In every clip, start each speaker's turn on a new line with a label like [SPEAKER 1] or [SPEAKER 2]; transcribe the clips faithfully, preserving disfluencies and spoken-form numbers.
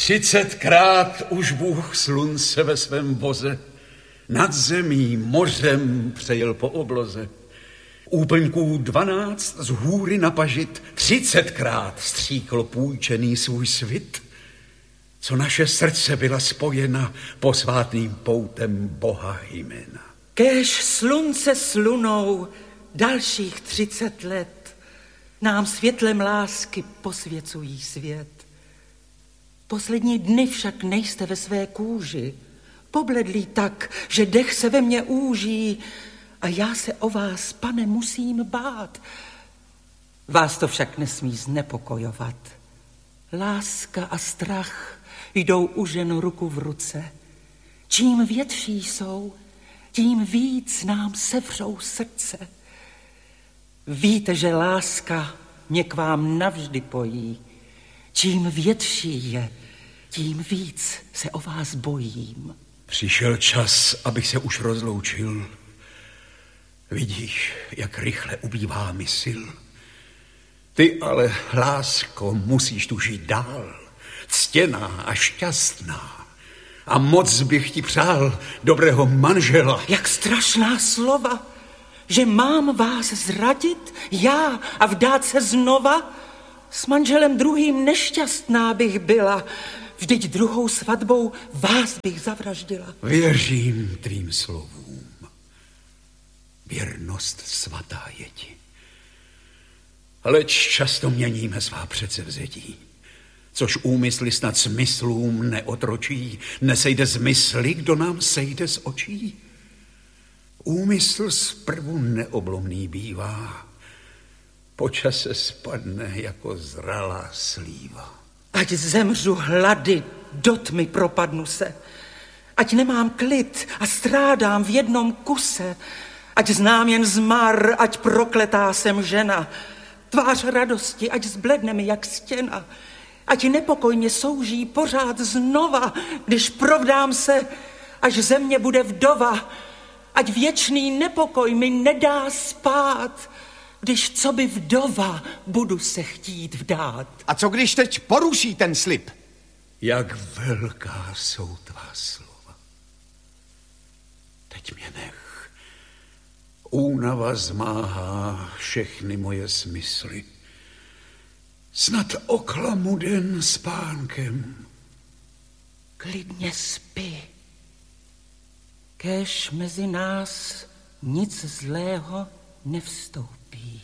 [SPEAKER 1] Třicetkrát už Bůh slunce ve svém voze nad zemí mořem přejel po obloze. Úplňků dvanáct z hůry napažit třicetkrát stříkl půjčený svůj svit, co naše srdce byla spojena posvátným poutem Boha jména.
[SPEAKER 2] Kéž slunce s lunou dalších třicet let nám světlem lásky posvěcují svět. Poslední dny však nejste ve své kůži, pobledlí tak, že dech se ve mně úží a já se o vás, pane, musím bát. Vás to však nesmí znepokojovat. Láska a strach jdou u žen ruku v ruce. Čím větší jsou, tím víc nám sevřou srdce. Víte, že láska mě k vám navždy pojí. Čím větší je, tím víc se o vás bojím.
[SPEAKER 1] Přišel čas, abych se už rozloučil. Vidíš, jak rychle ubývá mi sil. Ty ale, lásko, musíš tu žít dál, ctěná a šťastná. A moc bych ti přál dobrého manžela.
[SPEAKER 2] Jak strašná slova, že mám vás zradit, já, a vdát se znova? S manželem druhým nešťastná bych byla, vždyť druhou svatbou vás bych zavraždila.
[SPEAKER 1] Věřím tvým slovům. Věrnost svatá je ti. Leč často měníme svá předsevzetí, což úmysly snad smyslům neotročí. Nesejde z mysli, kdo nám sejde z očí. Úmysl zprvu neoblomný bývá, po čase spadne jako zralá slíva.
[SPEAKER 2] Ať zemřu hlady, do tmy propadnu se, ať nemám klid a strádám v jednom kuse, ať znám jen zmar, ať prokletá jsem žena, tvář radosti, ať zbledne mi jak stěna, ať nepokojně souží pořád znova, když provdám se, až země bude vdova, ať věčný nepokoj mi nedá spát, když co by vdova budu se chtít vdát.
[SPEAKER 3] A co když teď poruší ten slib?
[SPEAKER 1] Jak velká jsou tvá slova. Teď mě nech. Únava zmáhá všechny moje smysly. Snad oklamu den spánkem.
[SPEAKER 2] Klidně spí. Kéž mezi nás nic zlého nevstoupí.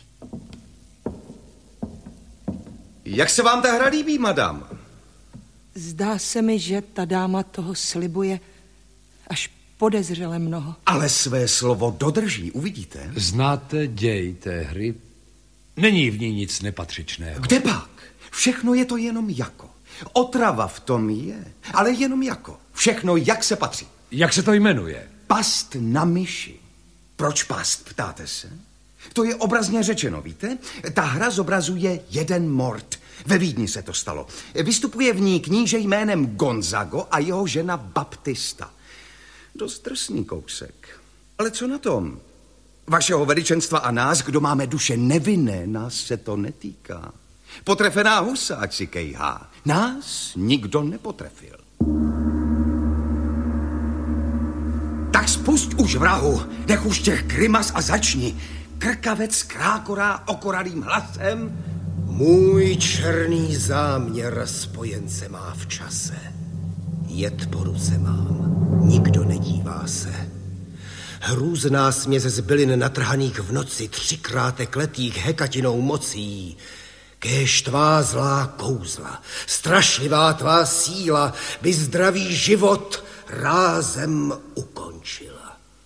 [SPEAKER 3] Jak se vám ta hra líbí, madam?
[SPEAKER 4] Zdá se mi, že ta dáma toho slibuje až podezřele mnoho.
[SPEAKER 3] Ale své slovo dodrží, uvidíte.
[SPEAKER 5] Znáte děj té hry? Není v ní nic nepatřičného.
[SPEAKER 3] Kde pak? Všechno je to jenom jako. Otrava v tom je, ale jenom jako. Všechno jak se patří.
[SPEAKER 5] Jak se to jmenuje?
[SPEAKER 3] Past na myši. Proč past, ptáte se? To je obrazně řečeno, víte? Ta hra zobrazuje jeden mord. Ve Vídni se to stalo. Vystupuje v ní kníže jménem Gonzago a jeho žena Baptista. Dost drsný kousek. Ale co na tom? Vašeho veličenstva a nás, kdo máme duše nevinné, nás se to netýká. Potrefená husa, ať si kejhá. Nás nikdo nepotrefil. Tak spust už vrahu, nech už těch grimas a začni. Krkavec krákorá okoralým hlasem.
[SPEAKER 6] Můj černý záměr spojence má v čase. Jed po ruce mám, nikdo nedívá se. Hrůzná směs z bylin natrhaných v noci, třikrát kletých hekatinou mocí. Kéž tvá zlá kouzla, strašlivá tvá síla by zdravý život rázem ukončila.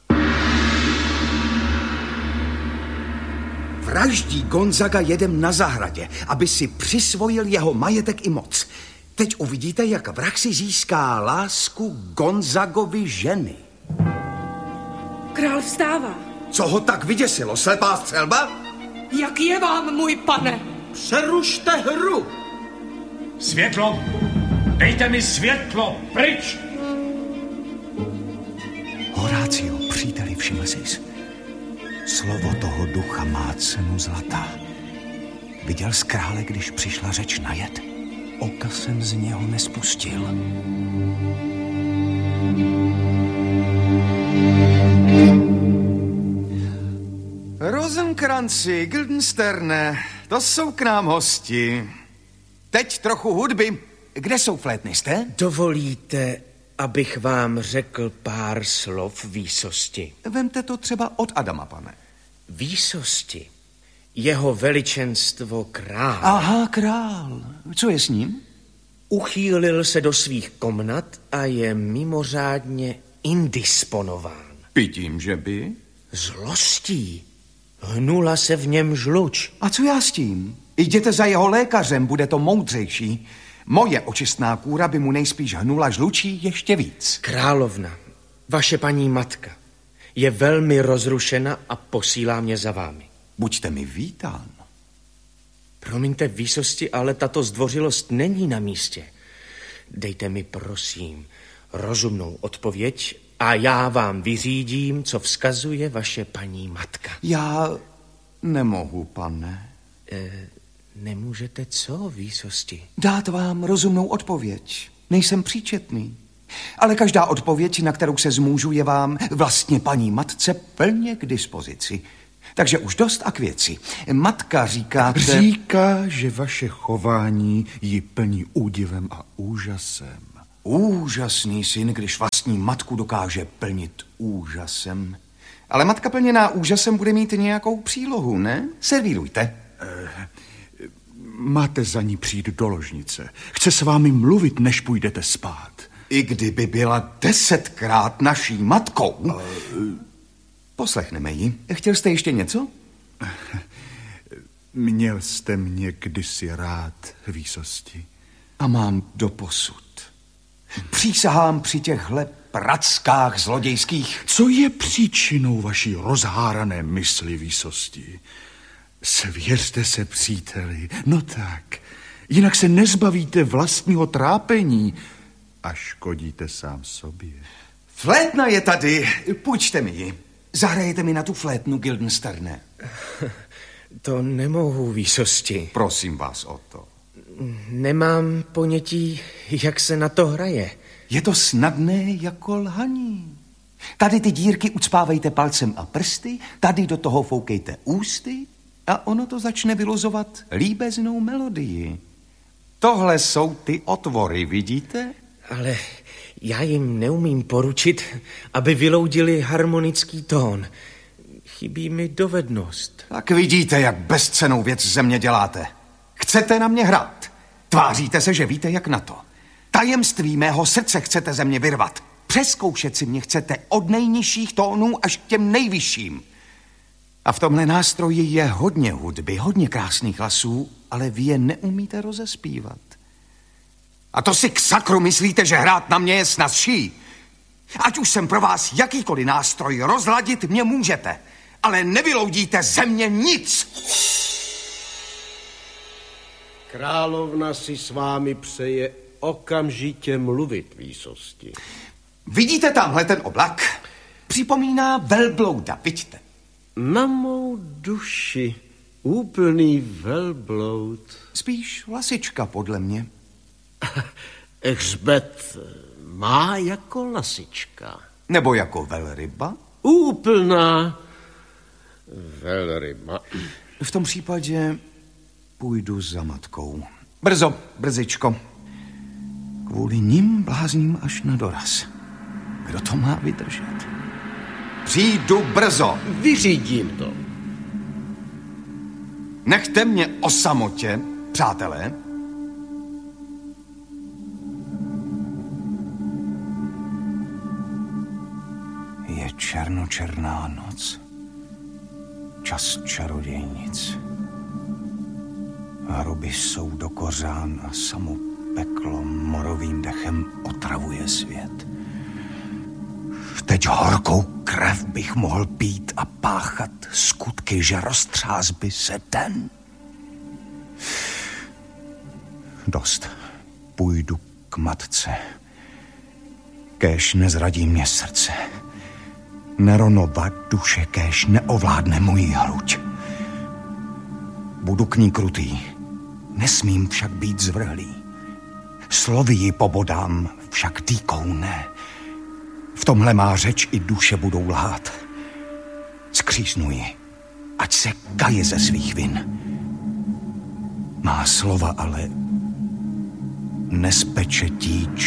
[SPEAKER 3] Vraždí Gonzaga jedem na zahradě, aby si přisvojil jeho majetek i moc. Teď uvidíte, jak vrah si získá lásku Gonzagovy ženy.
[SPEAKER 4] Král vstává.
[SPEAKER 3] Co ho tak vyděsilo, slepá střelba?
[SPEAKER 4] Jak je vám, můj pane?
[SPEAKER 3] Přerušte hru.
[SPEAKER 5] Světlo! Dejte mi světlo! Pryč!
[SPEAKER 7] Horácio, příteli, všiml jsi. Slovo toho ducha má cenu zlata. Viděl z krále, když přišla řeč na jed? oka jsem z něho nespustil.
[SPEAKER 3] Rosenkranci, Guildensterne, to jsou k nám hosti. Teď trochu hudby. Kde jsou flétnisté?
[SPEAKER 8] Dovolíte, abych vám řekl pár slov výsosti?
[SPEAKER 3] Vemte to třeba od Adama, pane.
[SPEAKER 8] Výsosti. Jeho veličenstvo král.
[SPEAKER 3] Aha, král. Co je s ním?
[SPEAKER 8] Uchýlil se do svých komnat a je mimořádně indisponován.
[SPEAKER 3] Pitím, že by?
[SPEAKER 8] Zlostí. Hnula se v něm žluč.
[SPEAKER 3] A co já s tím? Jděte za jeho lékařem, bude to moudřejší. Moje očistná kůra by mu nejspíš hnula žlučí ještě víc.
[SPEAKER 8] Královna, vaše paní matka, je velmi rozrušena a posílá mě za vámi.
[SPEAKER 3] Buďte mi vítán.
[SPEAKER 8] Promiňte výsosti, ale tato zdvořilost není na místě. Dejte mi, prosím, rozumnou odpověď a já vám vyřídím, co vzkazuje vaše paní matka.
[SPEAKER 3] Já nemohu, pane.
[SPEAKER 8] E, nemůžete co, výsosti?
[SPEAKER 3] Dát vám rozumnou odpověď. Nejsem příčetný. Ale každá odpověď, na kterou se zmůžu, je vám vlastně paní matce plně k dispozici. Takže už dost a k věci. Matka říká...
[SPEAKER 9] Říká, že vaše chování ji plní údivem a úžasem.
[SPEAKER 3] Úžasný syn, když vlastní matku dokáže plnit úžasem. Ale matka plněná úžasem bude mít nějakou přílohu, ne? Servírujte.
[SPEAKER 9] Eh, máte za ní přijít do ložnice. Chce s vámi mluvit, než půjdete spát.
[SPEAKER 3] I kdyby byla desetkrát naší matkou... Uh, poslechneme ji. Chtěl jste ještě něco?
[SPEAKER 9] Měl jste mě kdysi rád, výsosti.
[SPEAKER 3] A mám doposud. Přísahám při těchhle prackách zlodějských.
[SPEAKER 9] Co je příčinou vaší rozhárané mysli, výsosti? Svěřte se, příteli. No tak, jinak se nezbavíte vlastního trápení a škodíte sám sobě.
[SPEAKER 3] Flétna je tady, půjčte mi ji. Zahrajete mi na tu flétnu, Guildensterne.
[SPEAKER 8] To nemohu, výsosti.
[SPEAKER 3] Prosím vás o to.
[SPEAKER 8] Nemám ponětí, jak se na to hraje.
[SPEAKER 3] Je to snadné jako lhaní. Tady ty dírky ucpávejte palcem a prsty, tady do toho foukejte ústy a ono to začne vylozovat líbeznou melodii. Tohle jsou ty otvory, vidíte?
[SPEAKER 8] Ale já jim neumím poručit, aby vyloudili harmonický tón. Chybí mi dovednost.
[SPEAKER 3] Tak vidíte, jak bezcennou věc ze mě děláte. Chcete na mě hrát. Tváříte se, že víte, jak na to. Tajemství mého srdce chcete ze mě vyrvat. Přeskoušet si mě chcete od nejnižších tónů až k těm nejvyšším. A v tomhle nástroji je hodně hudby, hodně krásných hlasů, ale vy je neumíte rozespívat. A to si k sakru myslíte, že hrát na mě je snazší? Ať už jsem pro vás jakýkoliv nástroj, rozladit mě můžete, ale nevyloudíte ze mě nic.
[SPEAKER 6] Královna si s vámi přeje okamžitě mluvit, výsosti.
[SPEAKER 3] Vidíte tamhle ten oblak? Připomíná velblouda, vidíte?
[SPEAKER 6] Na mou duši úplný velbloud.
[SPEAKER 3] Spíš lasička, podle mě.
[SPEAKER 6] Hřbet má jako lasička.
[SPEAKER 3] Nebo jako velryba?
[SPEAKER 6] Úplná velryba.
[SPEAKER 3] V tom případě půjdu za matkou. Brzo, brzičko. Kvůli nim blázním až na doraz. Kdo to má vydržet? Přijdu brzo.
[SPEAKER 6] Vyřídím to.
[SPEAKER 3] Nechte mě o samotě, přátelé. Je černočerná noc. Čas čarodějnic. Hroby jsou do kořán a samo peklo morovým dechem otravuje svět. Teď horkou krev bych mohl pít a páchat skutky, že roztřás by se den. Dost. Půjdu k matce. Kéž nezradí mě srdce. Neronova duše, kéž neovládne moji hruď. Budu k ní krutý. Nesmím však být zvrhlý. Slovy ji pobodám, však dýkou ne. V tomhle má řeč i duše budou lhát. Skřísnu ji, ať se kaje ze svých vin. Má slova ale nespečetí